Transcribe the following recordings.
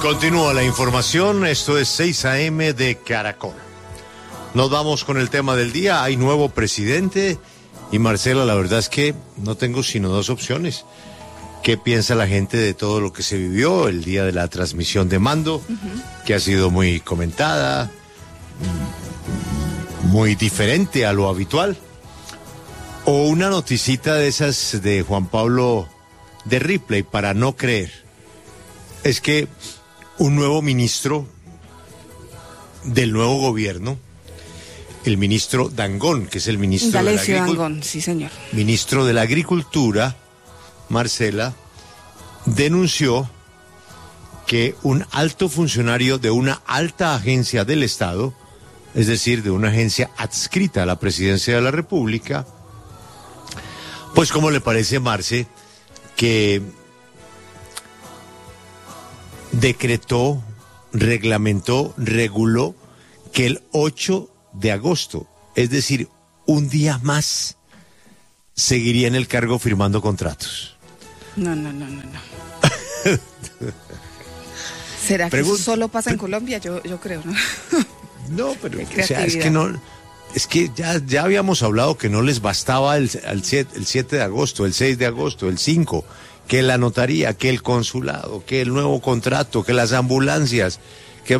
Continúa la información, esto es 6 AM de Caracol. Nos vamos con el tema del día, hay nuevo presidente y Marcela, la verdad es que no tengo sino dos opciones. ¿Qué piensa la gente de todo lo que se vivió el día de la transmisión de mando, que ha sido muy comentada, muy diferente a lo habitual? O una noticita de esas de Juan Pablo de Ripley para no creer. Es que un nuevo ministro del nuevo gobierno, el ministro Dangond, que es el ministro de la Agricultura. Dangond, sí, señor. Ministro de la Agricultura, Marcela, denunció que un alto funcionario de una alta agencia del Estado, es decir, de una agencia adscrita a la Presidencia de la República, pues ¿cómo le parece, Marce, que decretó, reglamentó, reguló que el 8 de agosto, es decir, un día más, seguiría en el cargo firmando contratos? No. ¿Será que eso solo pasa en Colombia? Yo creo, ¿no? No, pero o sea, es que no, es que ya habíamos hablado que no les bastaba el 7 de agosto, el 6 de agosto, el 5, que la notaría, que el consulado, que el nuevo contrato, que las ambulancias, que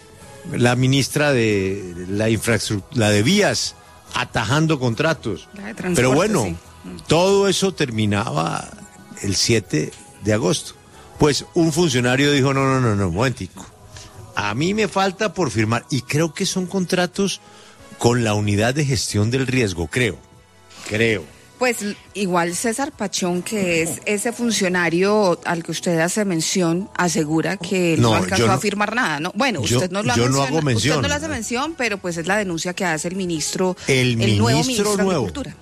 la ministra de la infraestructura, la de vías, atajando contratos. Pero bueno, sí. Todo eso terminaba el 7 de agosto. Pues un funcionario dijo, no, momentico. A mí me falta por firmar, y creo que son contratos con la unidad de gestión del riesgo, creo. Pues igual César Pachón, que es ese funcionario al que usted hace mención, asegura que no alcanzó a firmar nada, ¿no? Bueno, usted no lo no hago mención. Usted no le hace mención, pero pues es la denuncia que hace el ministro, el nuevo ministro de nuevo. Agricultura.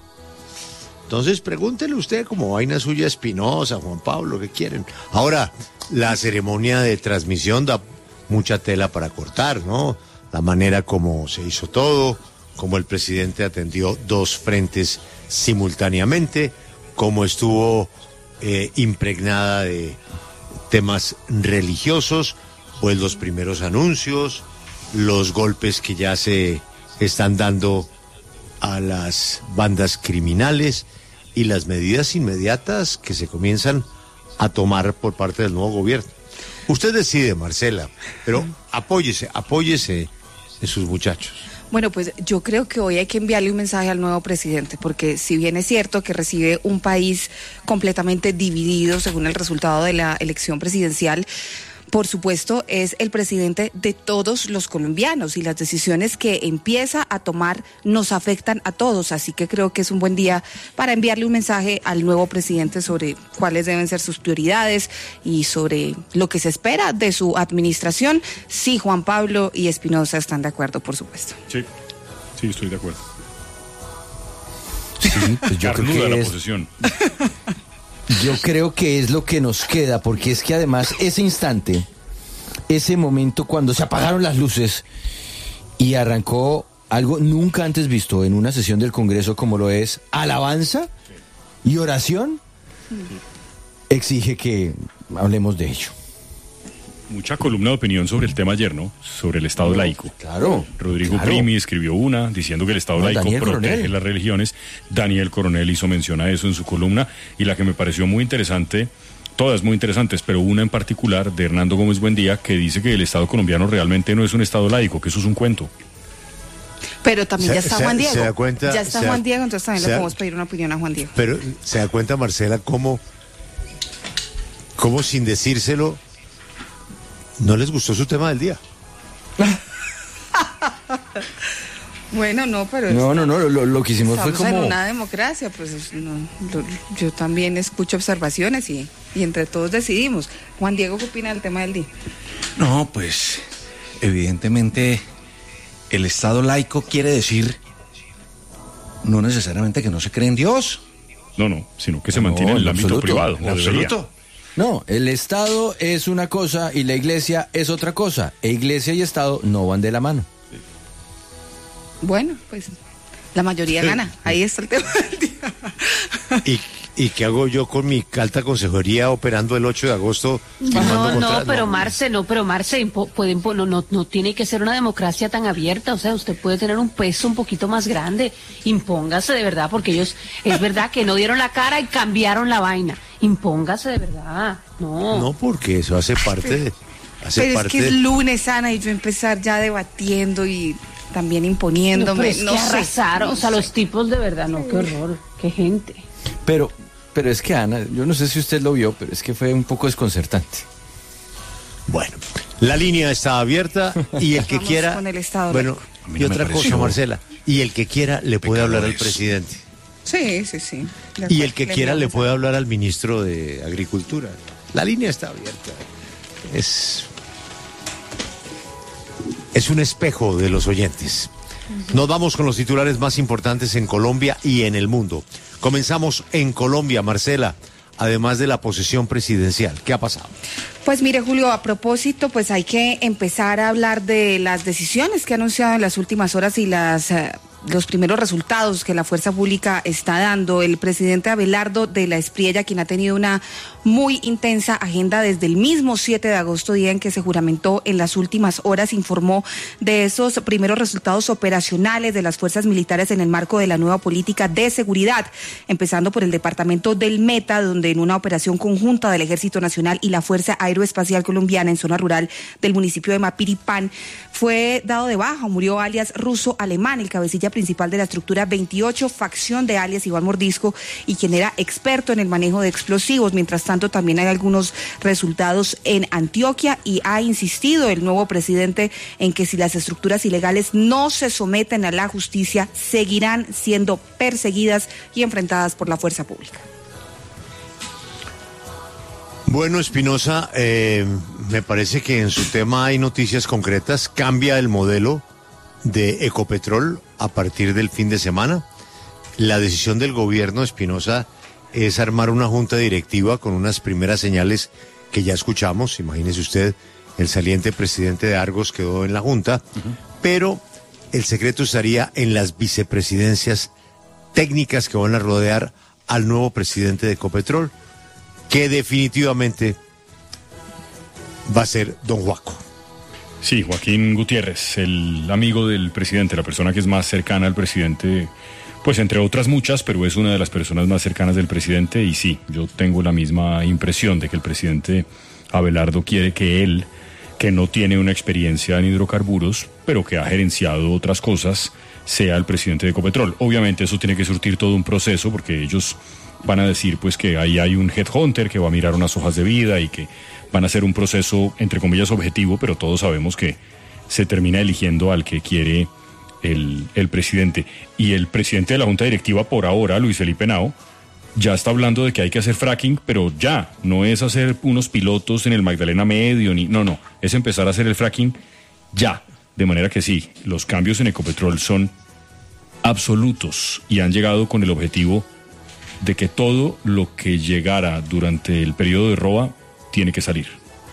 Entonces pregúntele usted como vaina suya Espinosa, Juan Pablo, ¿qué quieren? Ahora, la ceremonia de transmisión da mucha tela para cortar, ¿no? La manera como se hizo todo, como el presidente atendió dos frentes simultáneamente, como estuvo impregnada de temas religiosos, pues los primeros anuncios, los golpes que ya se están dando a las bandas criminales y las medidas inmediatas que se comienzan a tomar por parte del nuevo gobierno. Usted decide, Marcela, pero apóyese en sus muchachos. Bueno, pues yo creo que hoy hay que enviarle un mensaje al nuevo presidente, porque si bien es cierto que recibe un país completamente dividido según el resultado de la elección presidencial, por supuesto, es el presidente de todos los colombianos y las decisiones que empieza a tomar nos afectan a todos. Así que creo que es un buen día para enviarle un mensaje al nuevo presidente sobre cuáles deben ser sus prioridades y sobre lo que se espera de su administración. Sí, Juan Pablo y Espinosa están de acuerdo, por supuesto. Sí, estoy de acuerdo. Sí, pues yo creo que la posesión. Yo creo que es lo que nos queda, porque es que además ese instante, ese momento cuando se apagaron las luces y arrancó algo nunca antes visto en una sesión del Congreso como lo es alabanza y oración, exige que hablemos de ello. Mucha columna de opinión sobre el tema ayer, ¿no? Sobre el Estado laico. Claro. Rodrigo Primi escribió una diciendo que el Estado laico Daniel protege Coronel. las religiones. Daniel Coronel hizo mención a eso en su columna, y la que me pareció muy interesante, todas muy interesantes, pero una en particular de Hernando Gómez Buendía, que dice que el Estado colombiano realmente no es un Estado laico, que eso es un cuento. Pero también ya está Juan Diego. ¿Se da cuenta? Ya está Juan Diego, entonces también le podemos pedir una opinión a Juan Diego. Pero se da cuenta, Marcela, cómo sin decírselo no les gustó su tema del día. Bueno, no, pero... No, lo que hicimos fue estamos como... en una democracia, pues yo también escucho observaciones y entre todos decidimos. Juan Diego, ¿qué opina del tema del día? No, pues evidentemente el Estado laico quiere decir no necesariamente que no se cree en Dios. No, sino que se mantiene en el ámbito privado. En absoluto. No, el Estado es una cosa y la Iglesia es otra cosa. E Iglesia y Estado no van de la mano. Bueno, pues la mayoría gana. Ahí está el tema del día. ¿Y qué hago yo con mi alta consejería operando el 8 de agosto? No, pero Marce, no tiene que ser una democracia tan abierta, o sea, usted puede tener un peso un poquito más grande, impóngase de verdad, porque ellos, es verdad que no dieron la cara y cambiaron la vaina, impóngase de verdad, no. No, porque eso hace parte de... Pero es que es lunes, Ana, y yo empezar ya debatiendo y también imponiéndome, no sé. Arrasaron, o sea, los tipos de verdad, no, qué horror, qué gente. Pero es que, Ana, yo no sé si usted lo vio, pero es que fue un poco desconcertante. Bueno, la línea está abierta y el que quiera... Con el estado bueno, y otra cosa, Marcela, y el que quiera le puede hablar al presidente. Sí. Y el que quiera le puede hablar al ministro de Agricultura. La línea está abierta. Es un espejo de los oyentes. Nos vamos con los titulares más importantes en Colombia y en el mundo. Comenzamos en Colombia, Marcela, además de la posesión presidencial. ¿Qué ha pasado? Pues mire, Julio, a propósito, pues hay que empezar a hablar de las decisiones que ha anunciado en las últimas horas y los primeros resultados que la fuerza pública está dando. El presidente Abelardo de la Espriella, quien ha tenido una muy intensa agenda desde el mismo 7 de agosto, día en que se juramentó, en las últimas horas informó de esos primeros resultados operacionales de las fuerzas militares en el marco de la nueva política de seguridad, empezando por el departamento del Meta, donde en una operación conjunta del Ejército Nacional y la Fuerza Aeroespacial Colombiana en zona rural del municipio de Mapiripán, fue dado de baja, murió alias Ruso Alemán, el cabecilla principal de la estructura 28, facción de alias Iván Mordisco, y quien era experto en el manejo de explosivos. Mientras tanto, también hay algunos resultados en Antioquia y ha insistido el nuevo presidente en que si las estructuras ilegales no se someten a la justicia, seguirán siendo perseguidas y enfrentadas por la fuerza pública. Bueno, Espinosa, me parece que en su tema hay noticias concretas. Cambia el modelo de Ecopetrol a partir del fin de semana. La decisión del gobierno, Espinosa, es armar una junta directiva con unas primeras señales que ya escuchamos. Imagínese usted, el saliente presidente de Argos quedó en la junta, pero el secreto estaría en las vicepresidencias técnicas que van a rodear al nuevo presidente de Ecopetrol, que definitivamente va a ser don Juaco. Sí, Joaquín Gutiérrez, el amigo del presidente, la persona que es más cercana al presidente, pues entre otras muchas, pero es una de las personas más cercanas del presidente. Y sí, yo tengo la misma impresión de que el presidente Abelardo quiere que él, que no tiene una experiencia en hidrocarburos, pero que ha gerenciado otras cosas, sea el presidente de Ecopetrol. Obviamente eso tiene que surtir todo un proceso, porque ellos van a decir pues que ahí hay un headhunter que va a mirar unas hojas de vida y que van a hacer un proceso, entre comillas, objetivo, pero todos sabemos que se termina eligiendo al que quiere el presidente. Y el presidente de la Junta Directiva, por ahora, Luis Felipe Henao, ya está hablando de que hay que hacer fracking, pero ya, no es hacer unos pilotos en el Magdalena Medio, no, es empezar a hacer el fracking ya. De manera que sí, los cambios en Ecopetrol son absolutos y han llegado con el objetivo de que todo lo que llegara durante el periodo de Roa tiene que salir.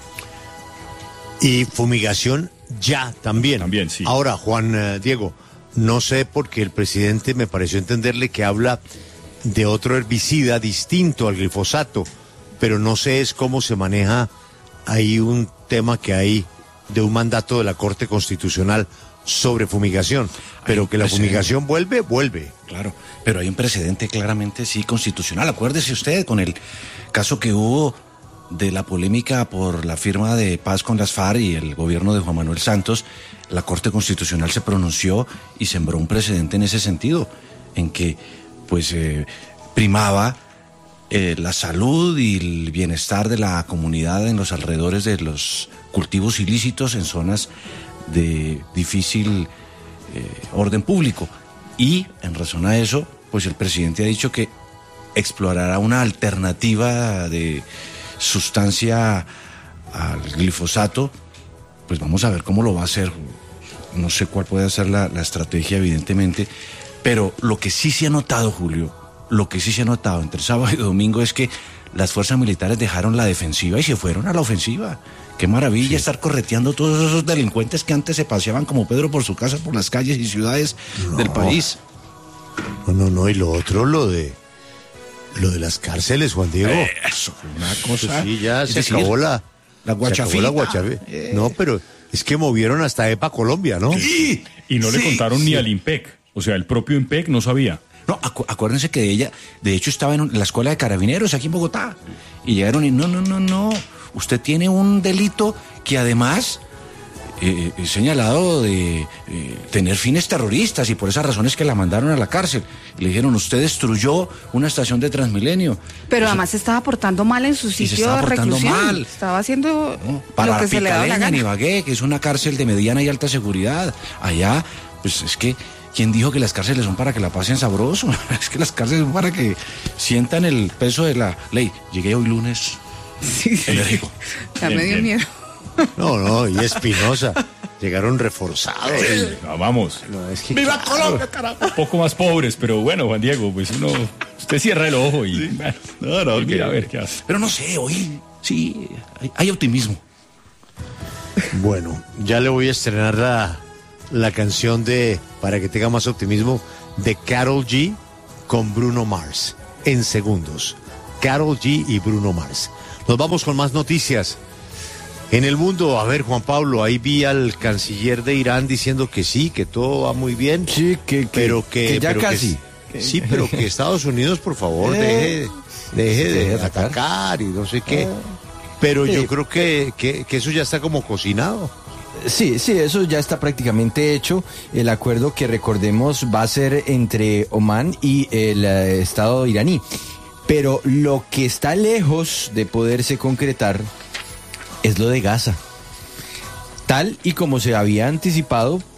Y fumigación ya también. También, sí. Ahora, Juan Diego, no sé porque el presidente me pareció entenderle que habla de otro herbicida distinto al glifosato, pero no sé es cómo se maneja ahí un tema que hay de un mandato de la Corte Constitucional sobre fumigación, pero que la fumigación vuelve. Claro, pero hay un precedente claramente sí constitucional. Acuérdese usted con el caso que hubo de la polémica por la firma de paz con las FARC y el gobierno de Juan Manuel Santos. La Corte Constitucional se pronunció y sembró un precedente en ese sentido, en que pues primaba la salud y el bienestar de la comunidad en los alrededores de los cultivos ilícitos en zonas de difícil orden público. Y en razón a eso, pues el presidente ha dicho que explorará una alternativa de sustancia al glifosato. Pues vamos a ver cómo lo va a hacer. No sé cuál puede ser la estrategia, evidentemente, pero lo que sí se ha notado, Julio, lo que sí se ha notado entre sábado y domingo es que las fuerzas militares dejaron la defensiva y se fueron a la ofensiva. Qué maravilla estar correteando todos esos delincuentes que antes se paseaban como Pedro por su casa por las calles y ciudades del país. No, y lo otro, lo de Lo de las cárceles, Juan Diego. Eso fue una cosa. Sí, ya es se decir, acabó la guachafita. No, pero es que movieron hasta EPA Colombia, ¿no? Sí, Y no le sí, contaron ni al IMPEC. O sea, el propio IMPEC no sabía. No, acuérdense que ella, de hecho, estaba en la escuela de carabineros aquí en Bogotá. Y llegaron y no. Usted tiene un delito que además es señalado de tener fines terroristas y por esas razones que la mandaron a la cárcel. Le dijeron, usted destruyó una estación de Transmilenio. Pero además se estaba portando mal en su se sitio estaba de portando reclusión. mal. Estaba haciendo Para lo que se le daba la Pitaleña, en gana. Ibagué, que es una cárcel de mediana y alta seguridad. Allá, pues es que, ¿quién dijo que las cárceles son para que la pasen sabroso? Es que las cárceles son para que sientan el peso de la ley. Llegué hoy lunes enérgico. Ya me dio Bien. miedo. No, y Espinosa. Llegaron reforzados. Ah, vamos. No, es que, ¡Viva claro, Colombia, carajo! Un poco más pobres, pero bueno, Juan Diego, pues usted cierra el ojo y bueno, y mira a ver qué hace. Pero no sé, hoy sí, hay optimismo. Bueno, ya le voy a estrenar la canción de, para que tenga más optimismo, de Karol G con Bruno Mars. En segundos. Karol G y Bruno Mars. Nos vamos con más noticias. En el mundo, a ver, Juan Pablo, ahí vi al canciller de Irán diciendo que sí, que todo va muy bien. Sí, pero que ya pero que- casi. sí, pero que Estados Unidos, por favor, deje de atacar y no sé qué. Pero yo creo que eso ya está como cocinado. Sí, eso ya está prácticamente hecho. El acuerdo que recordemos va a ser entre Omán y el Estado iraní. Pero lo que está lejos de poderse concretar es lo de Gaza. Tal y como se había anticipado